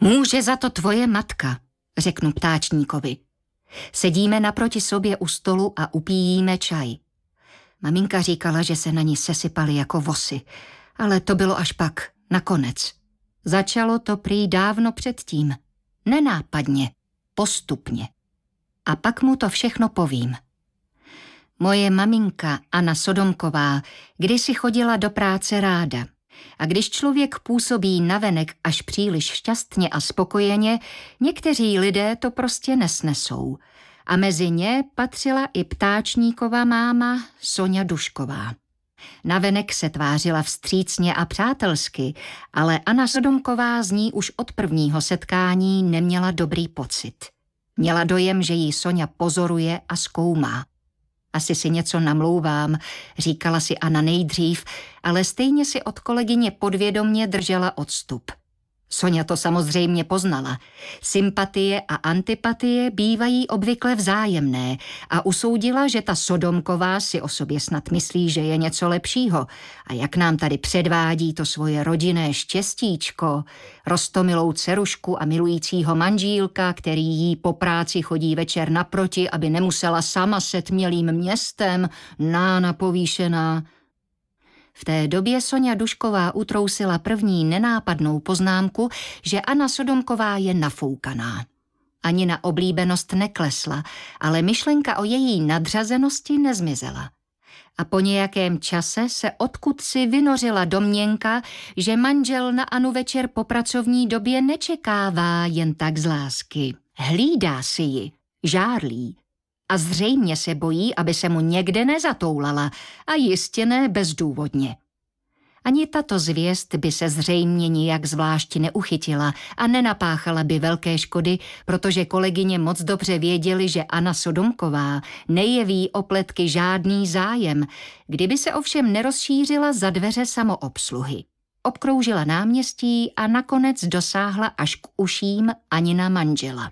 Může za to tvoje matka, řeknu ptáčníkovi. Sedíme naproti sobě u stolu a upíjíme čaj. Maminka říkala, že se na ní sesypaly jako vosy, ale to bylo až pak, nakonec. Začalo to prý dávno předtím. Nenápadně, postupně. A pak mu to všechno povím. Moje maminka Anna Sodomková kdysi chodila do práce ráda. A když člověk působí navenek až příliš šťastně a spokojeně, někteří lidé to prostě nesnesou. A mezi ně patřila i ptáčníkova máma Soňa Dušková. Navenek se tvářila vstřícně a přátelsky, ale Anna Sodomková z ní už od prvního setkání neměla dobrý pocit. Měla dojem, že jí Soňa pozoruje a zkoumá. Asi si něco namlouvám, říkala si Anna nejdřív, ale stejně si od kolegyně podvědomně držela odstup. Soňa to samozřejmě poznala. Sympatie a antipatie bývají obvykle vzájemné a usoudila, že ta Sodomková si o sobě snad myslí, že je něco lepšího. A jak nám tady předvádí to svoje rodinné štěstíčko, roztomilou dcerušku a milujícího manžílka, který jí po práci chodí večer naproti, aby nemusela sama se tmělým městem, nána povýšená. V té době Soňa Dušková utrousila první nenápadnou poznámku, že Anna Sodomková je nafoukaná. Ani na oblíbenost neklesla, ale myšlenka o její nadřazenosti nezmizela. A po nějakém čase se odkudsi vynořila domněnka, že manžel na Anu večer po pracovní době nečekává jen tak z lásky. Hlídá si ji, žárlí. A zřejmě se bojí, aby se mu někde nezatoulala a jistě ne bezdůvodně. Ani tato zvěst by se zřejmě nijak zvlášť neuchytila a nenapáchala by velké škody, protože kolegyně moc dobře věděli, že Anna Sodomková nejeví o pletky žádný zájem, kdyby se ovšem nerozšířila za dveře samoobsluhy. Obkroužila náměstí a nakonec dosáhla až k uším Anina manžela.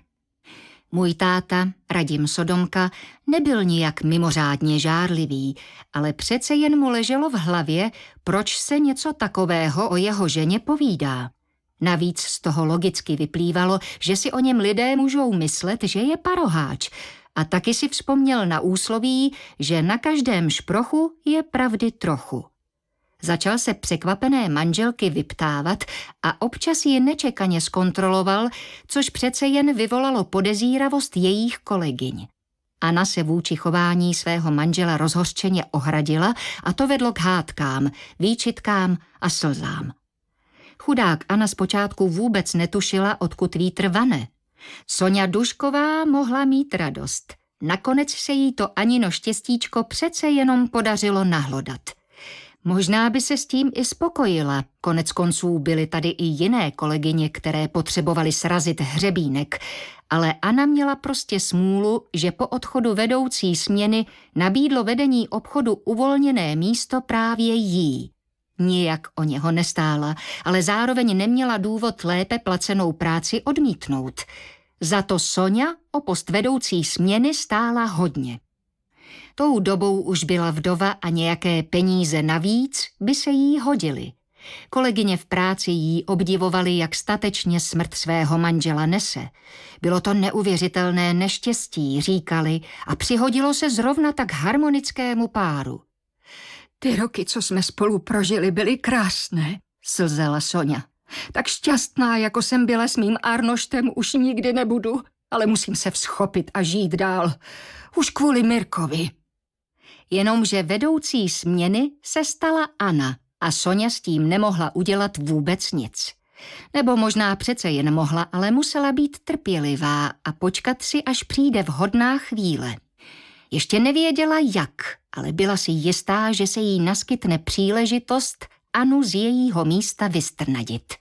Můj táta, Radim Sodomka, nebyl nijak mimořádně žárlivý, ale přece jen mu leželo v hlavě, proč se něco takového o jeho ženě povídá. Navíc z toho logicky vyplývalo, že si o něm lidé můžou myslet, že je paroháč, a taky si vzpomněl na úsloví, že na každém šprochu je pravdy trochu. Začal se překvapené manželky vyptávat a občas ji nečekaně zkontroloval, což přece jen vyvolalo podezíravost jejich kolegyň. Anna se vůči chování svého manžela rozhořčeně ohradila a to vedlo k hádkám, výčitkám a slzám. Chudák Anna zpočátku vůbec netušila, odkud vítr vane. Soňa Dušková mohla mít radost. Nakonec se jí to Anino štěstíčko přece jenom podařilo nahlodat. Možná by se s tím i spokojila, konec konců byly tady i jiné kolegyně, které potřebovaly srazit hřebínek, ale Anna měla prostě smůlu, že po odchodu vedoucí směny nabídlo vedení obchodu uvolněné místo právě jí. Nijak o něho nestála, ale zároveň neměla důvod lépe placenou práci odmítnout. Za to Soňa o post vedoucí směny stála hodně. Tou dobou už byla vdova a nějaké peníze navíc by se jí hodily. Kolegyně v práci jí obdivovaly, jak statečně smrt svého manžela nese. Bylo to neuvěřitelné neštěstí, říkali, a přihodilo se zrovna tak harmonickému páru. Ty roky, co jsme spolu prožili, byly krásné, slzela Soňa. Tak šťastná, jako jsem byla s mým Arnoštem, už nikdy nebudu, ale musím se vzchopit a žít dál. Už kvůli Mirkovi. Jenomže vedoucí směny se stala Anna a Soňa s tím nemohla udělat vůbec nic. Nebo možná přece jen mohla, ale musela být trpělivá a počkat si, až přijde vhodná chvíle. Ještě nevěděla jak, ale byla si jistá, že se jí naskytne příležitost Anu z jejího místa vystrnadit.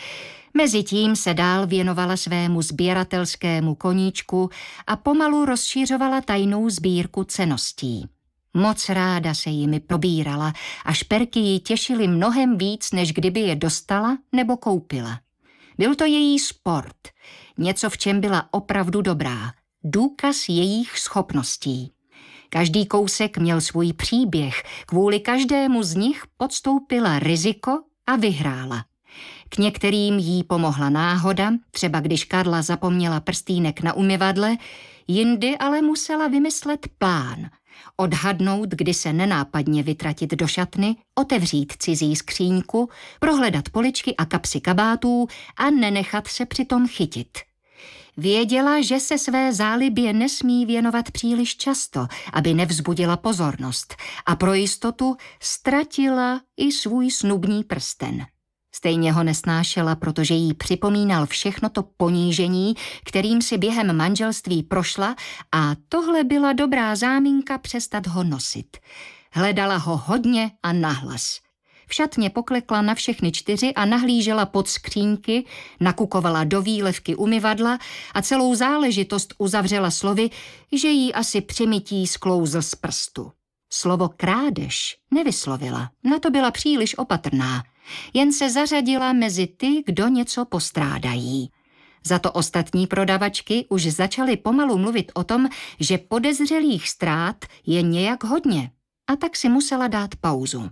Mezitím se dál věnovala svému sběratelskému koníčku a pomalu rozšiřovala tajnou sbírku cenností. Moc ráda se jimi probírala a šperky ji těšily mnohem víc, než kdyby je dostala nebo koupila. Byl to její sport, něco, v čem byla opravdu dobrá, důkaz jejich schopností. Každý kousek měl svůj příběh, kvůli každému z nich podstoupila riziko a vyhrála. K některým jí pomohla náhoda, třeba když Karla zapomněla prstýnek na umyvadle, jindy ale musela vymyslet plán. Odhadnout, kdy se nenápadně vytratit do šatny, otevřít cizí skříňku, prohledat poličky a kapsy kabátů a nenechat se přitom chytit. Věděla, že se své zálibě nesmí věnovat příliš často, aby nevzbudila pozornost, a pro jistotu ztratila i svůj snubní prsten. Stejně ho nesnášela, protože jí připomínal všechno to ponížení, kterým si během manželství prošla, a tohle byla dobrá záminka přestat ho nosit. Hledala ho hodně a nahlas. V šatně poklekla na všechny 4 a nahlížela pod skřínky, nakukovala do výlevky umyvadla a celou záležitost uzavřela slovy, že jí asi při mytí sklouzl z prstu. Slovo krádež nevyslovila, na to byla příliš opatrná. Jen se zařadila mezi ty, kdo něco postrádají. Za to ostatní prodavačky už začaly pomalu mluvit o tom, že podezřelých ztrát je nějak hodně, a tak si musela dát pauzu.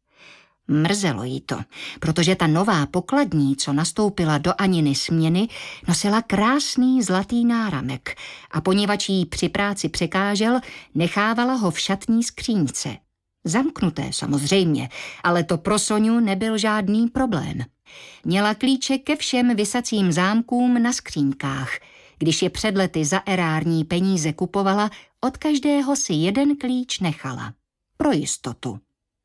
Mrzelo jí to, protože ta nová pokladní, co nastoupila do Aniny směny, nosila krásný zlatý náramek a poněvadž jí při práci překážel, nechávala ho v šatní skříňce. Zamknuté samozřejmě, ale to pro Soňu nebyl žádný problém. Měla klíče ke všem visacím zámkům na skříňkách. Když je před lety za erární peníze kupovala, od každého si jeden klíč nechala. Pro jistotu.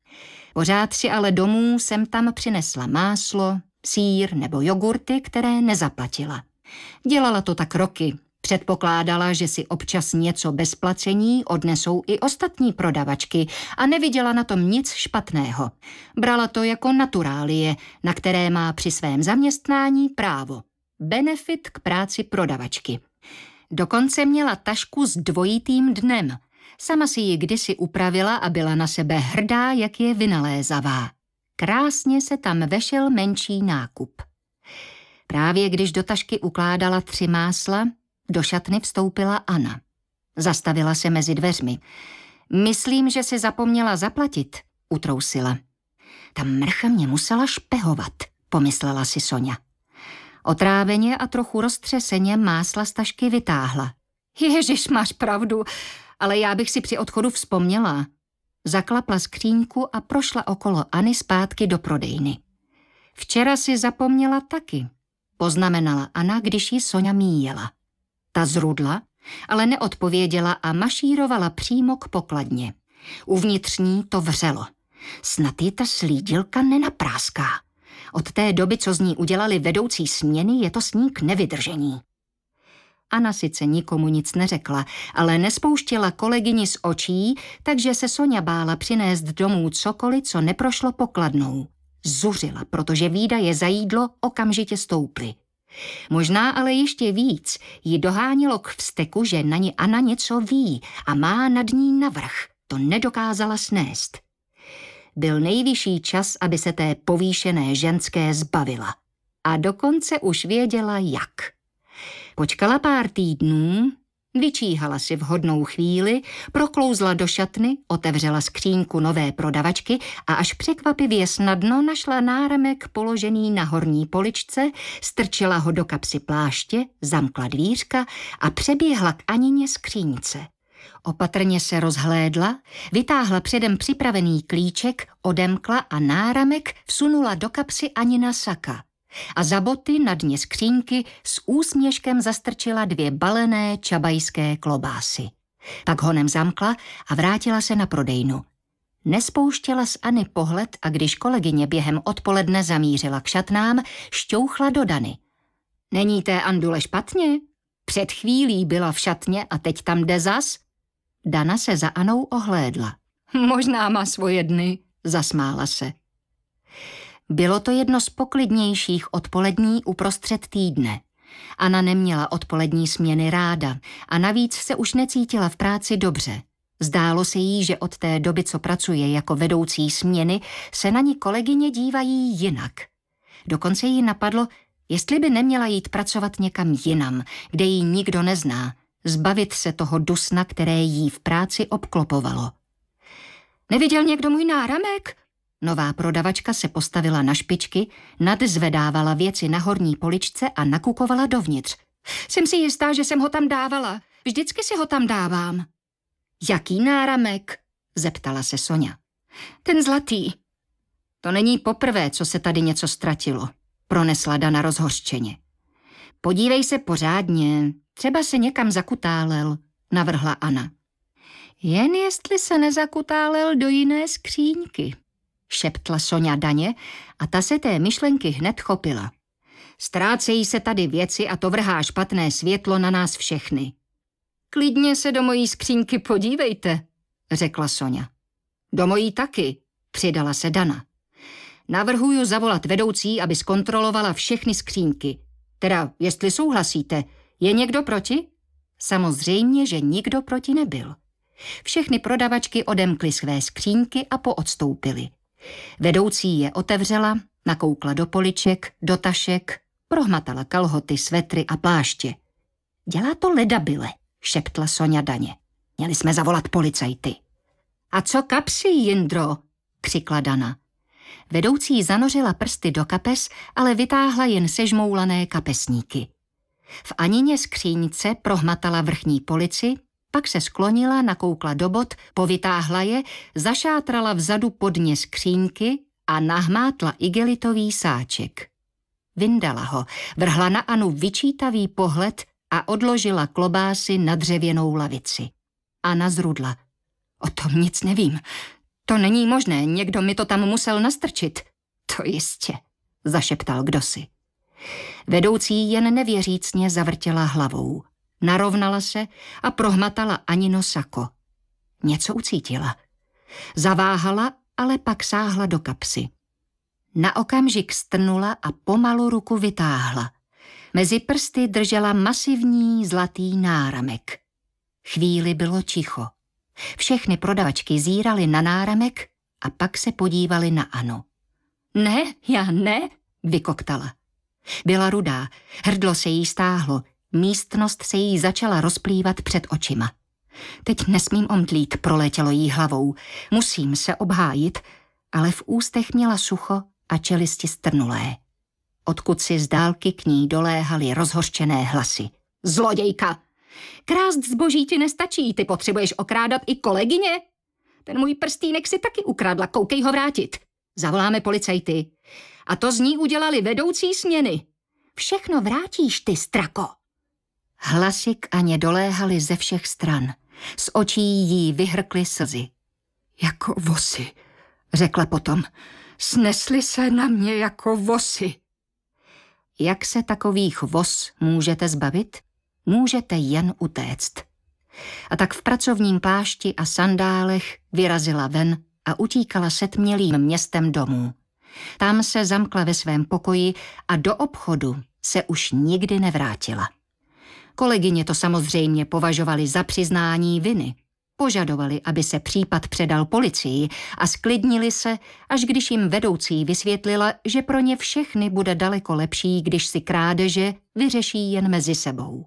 Pořád si ale domů sem tam přinesla máslo, sýr nebo jogurty, které nezaplatila. Dělala to tak roky. Předpokládala, že si občas něco bez placení odnesou i ostatní prodavačky a neviděla na tom nic špatného. Brala to jako naturálie, na které má při svém zaměstnání právo. Benefit k práci prodavačky. Dokonce měla tašku s dvojitým dnem. Sama si ji kdysi upravila a byla na sebe hrdá, jak je vynalézavá. Krásně se tam vešel menší nákup. Právě když do tašky ukládala 3 másla, do šatny vstoupila Anna. Zastavila se mezi dveřmi. Myslím, že si zapomněla zaplatit, utrousila. Ta mrcha mě musela špehovat, pomyslela si Soňa. Otráveně a trochu roztřeseně másla z tašky vytáhla. Ježiš, máš pravdu, ale já bych si při odchodu vzpomněla. Zaklapla skříňku a prošla okolo Anny zpátky do prodejny. Včera si zapomněla taky, poznamenala Anna, když ji Soňa míjela. Ta zrudla, ale neodpověděla a mašírovala přímo k pokladně. Uvnitř ní to vřelo. Snad ji ta slídilka nenapráská. Od té doby, co z ní udělali vedoucí směny, je to s ní k nevydržení. Anna sice nikomu nic neřekla, ale nespouštěla kolegyni z očí, takže se Soňa bála přinést domů cokoliv, co neprošlo pokladnou. Zuřila, protože výdaje za jídlo okamžitě stouply. Možná ale ještě víc ji dohánělo k vzteku, že na ní Anna něco ví a má nad ní navrch. To nedokázala snést. Byl nejvyšší čas, aby se té povýšené ženské zbavila. A dokonce už věděla, jak. Počkala pár týdnů, vyčíhala si vhodnou chvíli, proklouzla do šatny, otevřela skříňku nové prodavačky a až překvapivě snadno našla náramek položený na horní poličce, strčila ho do kapsy pláště, zamkla dvířka a přeběhla k Anině skříňce. Opatrně se rozhlédla, vytáhla předem připravený klíček, odemkla a náramek vsunula do kapsy Anina saka. A za boty na dně skřínky s úsměškem zastrčila 2 balené čabajské klobásy. Pak honem zamkla a vrátila se na prodejnu. Nespouštěla z Anny pohled a když kolegyně během odpoledne zamířila k šatnám, šťouchla do Dany. Není té Andule špatně? Před chvílí byla v šatně a teď tam jde zas? Dana se za Anou ohlédla. Možná má svoje dny, zasmála se. Bylo to jedno z poklidnějších odpolední uprostřed týdne. Anna neměla odpolední směny ráda a navíc se už necítila v práci dobře. Zdálo se jí, že od té doby, co pracuje jako vedoucí směny, se na ní kolegyně dívají jinak. Dokonce jí napadlo, jestli by neměla jít pracovat někam jinam, kde ji nikdo nezná, zbavit se toho dusna, které jí v práci obklopovalo. Neviděl někdo můj náramek? Nová prodavačka se postavila na špičky, nadzvedávala věci na horní poličce a nakukovala dovnitř. Jsem si jistá, že jsem ho tam dávala. Vždycky si ho tam dávám. Jaký náramek? Zeptala se Soňa. Ten zlatý. To není poprvé, co se tady něco ztratilo, pronesla Dana rozhořčeně. Podívej se pořádně, třeba se někam zakutálel, navrhla Anna. Jen jestli se nezakutálel do jiné skříňky, šeptla Soňa Daně a ta se té myšlenky hned chopila. Ztrácejí se tady věci a to vrhá špatné světlo na nás všechny. Klidně se do mojí skříňky podívejte, řekla Soňa. Do mojí taky, přidala se Dana. Navrhuju zavolat vedoucí, aby zkontrolovala všechny skříňky. Teda, jestli souhlasíte, je někdo proti? Samozřejmě, že nikdo proti nebyl. Všechny prodavačky odemkly své skříňky a poodstoupily. Vedoucí je otevřela, nakoukla do poliček, do tašek, prohmatala kalhoty, svetry a pláště. Dělá to ledabyle, šeptla Soňa Daně. Měli jsme zavolat policajty. A co kapsy, Jindro? Křikla Dana. Vedoucí zanořila prsty do kapes, ale vytáhla jen sežmoulané kapesníky. V Anině skříňce prohmatala vrchní polici, pak se sklonila, nakoukla do bot, povytáhla je, zašátrala vzadu pod ně skříňky a nahmátla igelitový sáček. Vyndala ho, vrhla na Anu vyčítavý pohled a odložila klobásy na dřevěnou lavici. Anna zrudla. O tom nic nevím. To není možné, někdo mi to tam musel nastrčit. To jistě, zašeptal kdosi. Vedoucí jen nevěřícně zavrtěla hlavou. Narovnala se a prohmatala Anino sako. Něco ucítila. Zaváhala, ale pak sáhla do kapsy. Na okamžik strnula a pomalu ruku vytáhla. Mezi prsty držela masivní zlatý náramek. Chvíli bylo ticho. Všechny prodavačky zíraly na náramek a pak se podívali na Anu. Ne, já ne, vykoktala. Byla rudá, hrdlo se jí stáhlo, místnost se jí začala rozplývat před očima. Teď nesmím omdlít, proletělo jí hlavou. Musím se obhájit, ale v ústech měla sucho a čelisti strnulé. Odkud si z dálky k ní doléhaly rozhořčené hlasy. Zlodějka! Krást zboží ti nestačí, ty potřebuješ okrádat i kolegyně? Ten můj prstýnek si taky ukradla, koukej ho vrátit. Zavoláme policajty. A to z ní udělali vedoucí směny. Všechno vrátíš ty, strako. Hlasy k Aně doléhaly ze všech stran. Z očí jí vyhrkly slzy. Jako vosy, řekla potom. Snesly se na mě jako vosy. Jak se takových vos můžete zbavit? Můžete jen utéct. A tak v pracovním plášti a sandálech vyrazila ven a utíkala setmělým městem domů. Tam se zamkla ve svém pokoji a do obchodu se už nikdy nevrátila. Kolegyně to samozřejmě považovali za přiznání viny. Požadovali, aby se případ předal policii a sklidnili se, až když jim vedoucí vysvětlila, že pro ně všechny bude daleko lepší, když si krádeže vyřeší jen mezi sebou.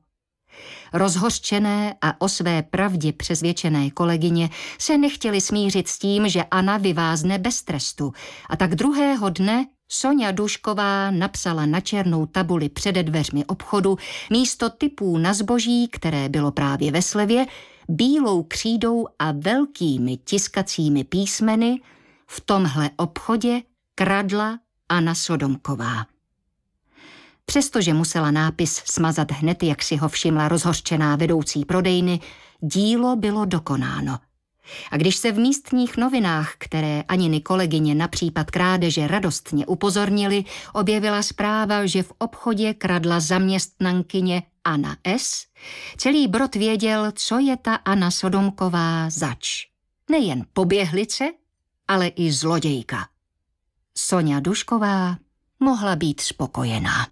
Rozhořčené a o své pravdě přesvědčené kolegyně se nechtěli smířit s tím, že Anna vyvázne bez trestu, a tak druhého dne Soňa Dušková napsala na černou tabuli přede dveřmi obchodu místo typů na zboží, které bylo právě ve slevě, bílou křídou a velkými tiskacími písmeny: v tomhle obchodě kradla Anna Sodomková. Přestože musela nápis smazat hned, jak si ho všimla rozhořčená vedoucí prodejny, dílo bylo dokonáno. A když se v místních novinách, které Aniny kolegyně na případ krádeže radostně upozornili, objevila zpráva, že v obchodě kradla zaměstnankyně Anna S., celý Brod věděl, co je ta Anna Sodomková zač. Nejen poběhlice, ale i zlodějka. Soňa Dušková mohla být spokojená.